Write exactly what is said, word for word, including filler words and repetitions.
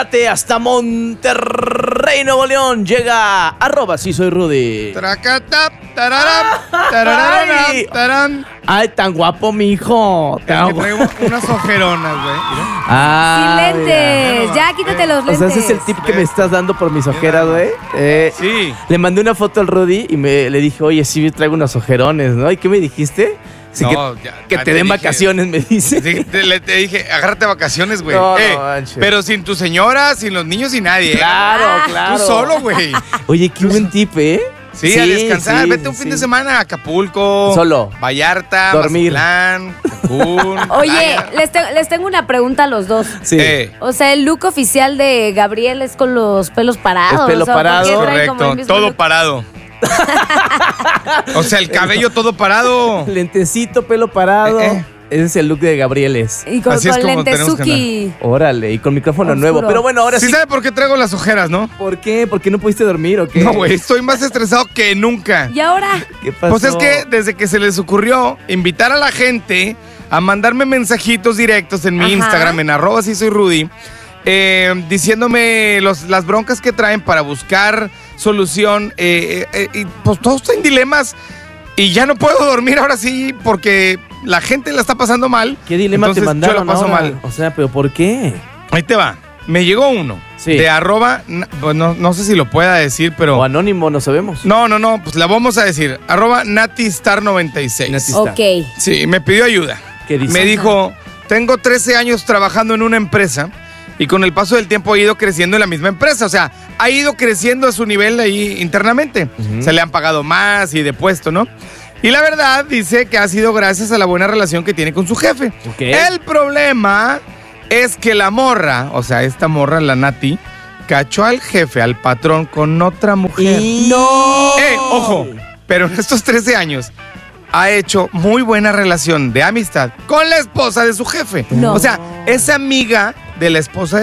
Hasta Monterrey, Nuevo León, llega arroba sí soy Rudy. Tracatap, tararam, tarararam, Ay. taran. Ay, tan guapo, mijo. Es Tan que gu- traigo unas ojeronas, güey. Mira. Ah, Sin mira. lentes. Ya, quítate los O sea, lentes. ese es el tip que me estás dando por mis ojeras, güey. Eh, Sí. Le mandé una foto al Rudy y me, le dije, oye, sí, traigo unos ojerones, ¿no? ¿Y qué me dijiste? Sí, No, que, ya- que ya te te den dije. vacaciones, me dice. Sí, te, le- te dije, agárrate vacaciones, güey. No, no Eh, manches. pero sin tu señora, sin los niños y nadie. ¿eh? Claro, Ah, claro. Tú solo, güey. Oye, qué buen tip, ¿eh? Sí, a descansar. sí, Vete un fin sí. de semana a Acapulco. Solo. Vallarta. Dormir. Mazatlán, Cancún. Oye, playa. les, te- les tengo una pregunta a los dos. Sí. Eh, O sea, el look oficial de Gabriel es con los pelos parados. Es pelo o sea, ¿por qué parado. traen como el correcto. mismo Todo look? parado. O sea, el cabello todo parado. Lentecito, pelo parado. Eh, eh. Ese es el look de Gabrieles. Y con, Así es con como lentes tenemos que Suki. Órale, y con micrófono Oscuro. nuevo. Pero bueno, ahora sí. ¿Sí sabe por qué traigo las ojeras, no? ¿Por qué? ¿Por qué no pudiste dormir o qué? No, güey, estoy más estresado que nunca. ¿Y ahora? ¿Qué pasó? Pues es que desde que se les ocurrió invitar a la gente a mandarme mensajitos directos en mi Ajá. Instagram, en arroba sí soy Rudy, eh, diciéndome los, las broncas que traen para buscar solución. eh, eh, eh, y pues todos están en dilemas y ya no puedo dormir ahora sí porque la gente la está pasando mal. ¿Qué dilema Entonces, te mandaron yo la paso ahora? mal. O sea, ¿pero por qué? Ahí te va. Me llegó uno Sí. de arroba, na- pues no, no sé si lo pueda decir, pero... O anónimo, no sabemos. No, no, no, pues la vamos a decir. Arroba Natistar noventa y seis. Nati- Está. Ok. Sí, me pidió ayuda. ¿Qué dice? Me dijo, tengo trece años trabajando en una empresa y con el paso del tiempo ha ido creciendo en la misma empresa. O sea, ha ido creciendo a su nivel ahí internamente. Ujú. Se le han pagado más y de puesto, ¿no? Y la verdad dice que ha sido gracias a la buena relación que tiene con su jefe. Ok. El problema es que la morra, o sea, esta morra, la Nati, cachó al jefe, al patrón, con otra mujer. Y- ¡No! ¡Eh, ojo! Pero en estos trece años ha hecho muy buena relación de amistad con la esposa de su jefe. No. O sea, es amiga de la esposa de